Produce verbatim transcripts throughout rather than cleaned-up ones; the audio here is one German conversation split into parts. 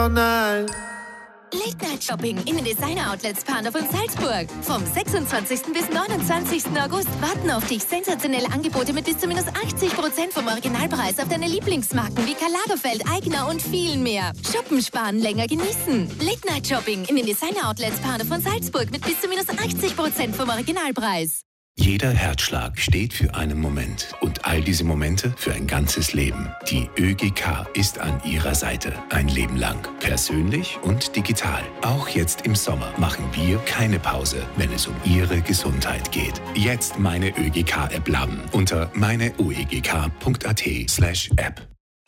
Late-Night-Shopping in den Designer-Outlets Pandorf und Salzburg. Vom sechsundzwanzigsten bis neunundzwanzigsten August warten auf dich sensationelle Angebote mit bis zu minus achtzig Prozent vom Originalpreis auf deine Lieblingsmarken wie Karl Lagerfeld, Aigner und viel mehr. Shoppen, sparen, länger genießen. Late-Night-Shopping in den Designer-Outlets Pandorf und Salzburg mit bis zu minus achtzig Prozent vom Originalpreis. Jeder Herzschlag steht für einen Moment und all diese Momente für ein ganzes Leben. Die ÖGK ist an Ihrer Seite. Ein Leben lang. Persönlich und digital. Auch jetzt im Sommer machen wir keine Pause, wenn es um Ihre Gesundheit geht. Jetzt meine ÖGK-App laden unter meineuegk.at slash app.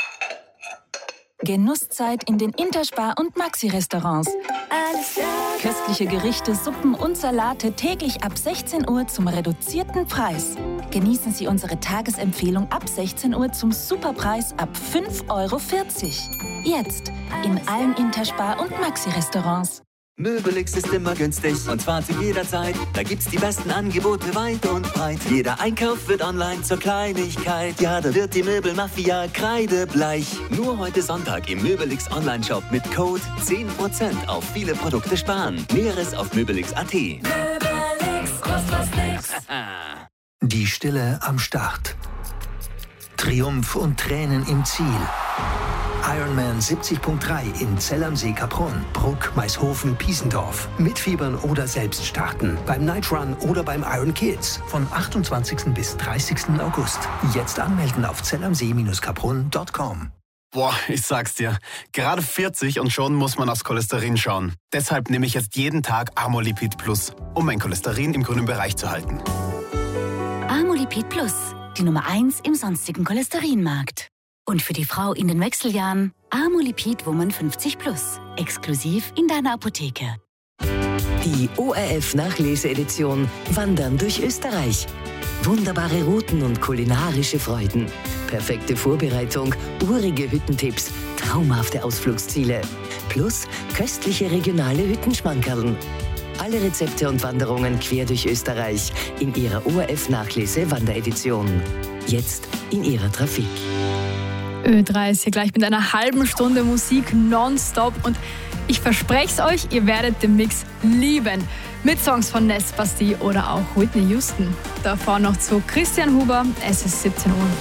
Genusszeit in den Interspar- und Maxi-Restaurants. Alles klar. Köstliche Gerichte, Suppen und Salate täglich ab sechzehn Uhr zum reduzierten Preis. Genießen Sie unsere Tagesempfehlung ab sechzehn Uhr zum Superpreis ab fünf Euro vierzig. Jetzt in allen Interspar- und Maxi-Restaurants. Möbelix ist immer günstig und zwar zu jeder Zeit. Da gibt's die besten Angebote weit und breit. Jeder Einkauf wird online zur Kleinigkeit. Ja, da wird die Möbelmafia kreidebleich. Nur heute Sonntag im Möbelix Online-Shop mit Code zehn Prozent auf viele Produkte sparen. Näheres auf möbelix punkt at. Möbelix, kostet was nix. Die Stille am Start. Triumph und Tränen im Ziel. Ironman siebzig Punkt drei in Zell am See Kaprun, Bruck, Maishofen, Piesendorf. Mitfiebern oder selbst starten. Beim Night Run oder beim Iron Kids. Von achtundzwanzigsten bis dreißigsten August. Jetzt anmelden auf zellamsee Kaprun Punkt com. Boah, ich sag's dir. Gerade vierzig und schon muss man aufs Cholesterin schauen. Deshalb nehme ich jetzt jeden Tag Amolipid Plus, um mein Cholesterin im grünen Bereich zu halten. Amolipid Plus, die Nummer eins im sonstigen Cholesterinmarkt. Und für die Frau in den Wechseljahren Amolipid Woman fünfzig Plus. Exklusiv in deiner Apotheke. Die O R F-Nachlese-Edition Wandern durch Österreich. Wunderbare Routen und kulinarische Freuden. Perfekte Vorbereitung, urige Hüttentipps, traumhafte Ausflugsziele. Plus köstliche regionale Hüttenschmankerln. Alle Rezepte und Wanderungen quer durch Österreich in ihrer O R F-Nachlese-Wanderedition. Jetzt in ihrer Trafik. Ö drei ist hier gleich mit einer halben Stunde Musik nonstop und ich verspreche es euch, ihr werdet den Mix lieben. Mit Songs von Ness Bastille oder auch Whitney Houston. Davor noch zu Christian Huber, es ist siebzehn Uhr.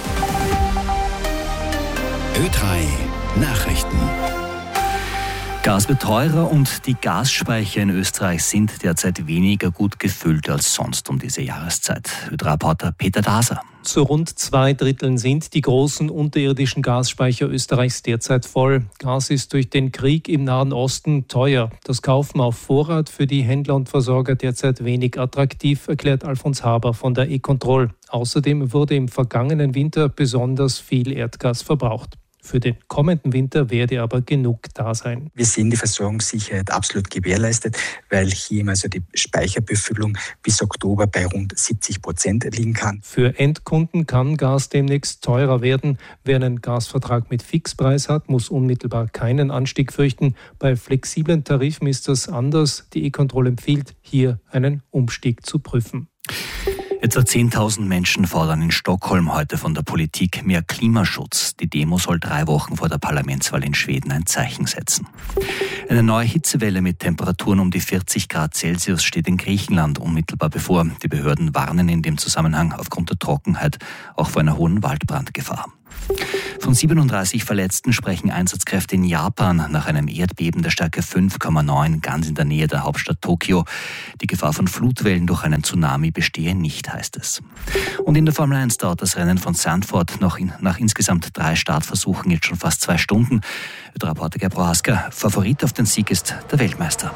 Ö drei Nachrichten. Gas wird teurer und die Gasspeicher in Österreich sind derzeit weniger gut gefüllt als sonst um diese Jahreszeit. Ö drei Reporter Peter Daser. Zu rund zwei Dritteln sind die großen unterirdischen Gasspeicher Österreichs derzeit voll. Gas ist durch den Krieg im Nahen Osten teuer. Das Kaufen auf Vorrat für die Händler und Versorger derzeit wenig attraktiv, erklärt Alfons Haber von der E-Control. Außerdem wurde im vergangenen Winter besonders viel Erdgas verbraucht. Für den kommenden Winter werde aber genug da sein. Wir sehen die Versorgungssicherheit absolut gewährleistet, weil hier also die Speicherbefüllung bis Oktober bei rund siebzig Prozent liegen kann. Für Endkunden kann Gas demnächst teurer werden. Wer einen Gasvertrag mit Fixpreis hat, muss unmittelbar keinen Anstieg fürchten. Bei flexiblen Tarifen ist das anders. Die E-Control empfiehlt, hier einen Umstieg zu prüfen. Etwa zehntausend Menschen fordern in Stockholm heute von der Politik mehr Klimaschutz. Die Demo soll drei Wochen vor der Parlamentswahl in Schweden ein Zeichen setzen. Eine neue Hitzewelle mit Temperaturen um die vierzig Grad Celsius steht in Griechenland unmittelbar bevor. Die Behörden warnen in dem Zusammenhang aufgrund der Trockenheit auch vor einer hohen Waldbrandgefahr. Von siebenunddreißig Verletzten sprechen Einsatzkräfte in Japan nach einem Erdbeben der Stärke fünf Komma neun ganz in der Nähe der Hauptstadt Tokio. Die Gefahr von Flutwellen durch einen Tsunami bestehe nicht, heißt es. Und in der Formel eins dauert das Rennen von Zandvoort noch in, nach insgesamt drei Startversuchen jetzt schon fast zwei Stunden. Der Reporter Gerd Prohaska, Favorit auf den Sieg ist der Weltmeister.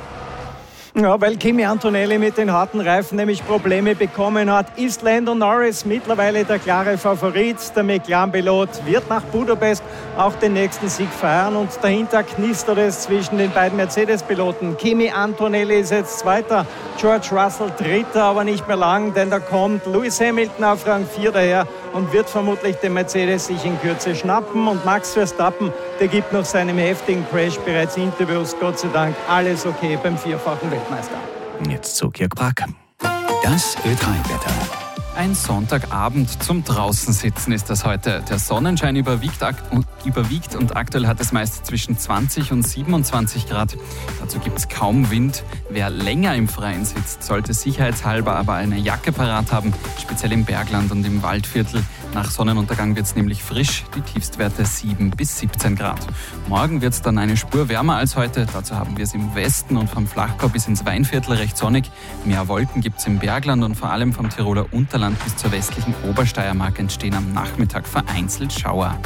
Ja, weil Kimi Antonelli mit den harten Reifen nämlich Probleme bekommen hat, ist Lando Norris mittlerweile der klare Favorit. Der McLaren-Pilot wird nach Budapest auch den nächsten Sieg feiern und dahinter knistert es zwischen den beiden Mercedes-Piloten. Kimi Antonelli ist jetzt Zweiter, George Russell Dritter, aber nicht mehr lang, denn da kommt Lewis Hamilton auf Rang vier daher und wird vermutlich den Mercedes sich in Kürze schnappen. Und Max Verstappen, der gibt nach seinem heftigen Crash bereits Interviews, Gott sei Dank, alles okay beim vierfachen Weltmeister. Jetzt zu Georg Brack. Das Ö drei Wetter. Ein Sonntagabend zum Draußensitzen ist das heute. Der Sonnenschein überwiegt, überwiegt und aktuell hat es meist zwischen zwanzig und siebenundzwanzig Grad. Dazu gibt es kaum Wind. Wer länger im Freien sitzt, sollte sicherheitshalber aber eine Jacke parat haben, speziell im Bergland und im Waldviertel. Nach Sonnenuntergang wird es nämlich frisch, die Tiefstwerte sieben bis siebzehn Grad. Morgen wird es dann eine Spur wärmer als heute. Dazu haben wir es im Westen und vom Flachgau bis ins Weinviertel recht sonnig. Mehr Wolken gibt es im Bergland und vor allem vom Tiroler Unterland bis zur westlichen Obersteiermark entstehen am Nachmittag vereinzelt Schauer.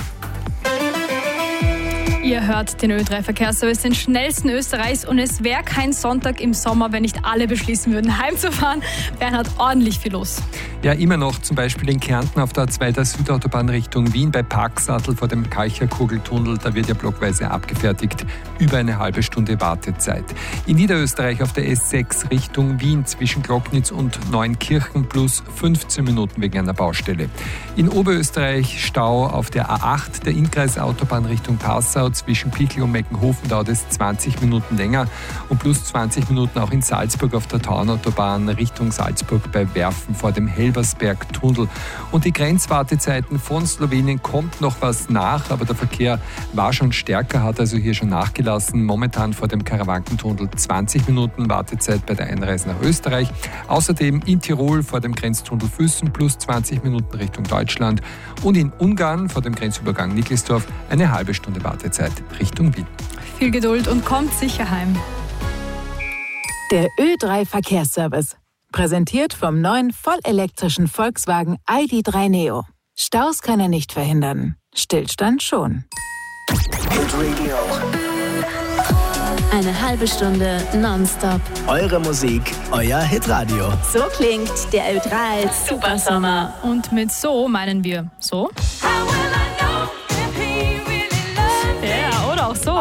Ihr hört den Ö drei Verkehrsservice, den schnellsten Österreichs, und es wäre kein Sonntag im Sommer, wenn nicht alle beschließen würden, heimzufahren. Bernhard, ordentlich viel los. Ja, immer noch, zum Beispiel in Kärnten auf der A zwei der Südautobahn Richtung Wien bei Parksattel vor dem Kalcherkugeltunnel. Da wird ja blockweise abgefertigt. Über eine halbe Stunde Wartezeit. In Niederösterreich auf der S sechs Richtung Wien zwischen Glocknitz und Neunkirchen plus fünfzehn Minuten wegen einer Baustelle. In Oberösterreich Stau auf der A acht der Innkreisautobahn Richtung Passau. Zwischen Pichel und Meckenhofen dauert es zwanzig Minuten länger und plus zwanzig Minuten auch in Salzburg auf der Tauernautobahn Richtung Salzburg bei Werfen vor dem Helbersberg-Tunnel. Und die Grenzwartezeiten von Slowenien kommt noch was nach, aber der Verkehr war schon stärker, hat also hier schon nachgelassen. Momentan vor dem Karawankentunnel zwanzig Minuten Wartezeit bei der Einreise nach Österreich. Außerdem in Tirol vor dem Grenztunnel Füssen plus zwanzig Minuten Richtung Deutschland und in Ungarn vor dem Grenzübergang Nickelsdorf eine halbe Stunde Wartezeit Richtung Wien. Viel Geduld und kommt sicher heim. Der Ö drei Verkehrsservice. Präsentiert vom neuen vollelektrischen Volkswagen I D drei Neo. Staus kann er nicht verhindern. Stillstand schon. Eine halbe Stunde nonstop. Eure Musik, euer Hitradio. So klingt der Ö drei Supersommer. Und mit so meinen wir so. Ja, oder auch so.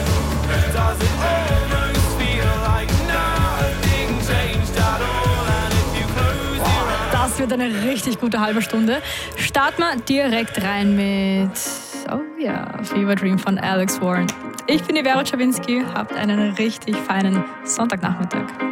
Das wird eine richtig gute halbe Stunde. Starten wir direkt rein mit, oh ja, Fever Dream von Alex Warren. Ich bin die Vera Czawinski, habt einen richtig feinen Sonntagnachmittag.